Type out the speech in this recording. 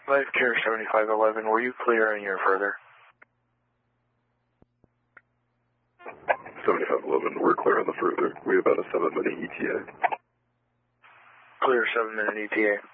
Life Care 7511, were you clear on your further? 7511, we're clear on the further. We have about a 7-minute ETA. Clear 7-minute ETA.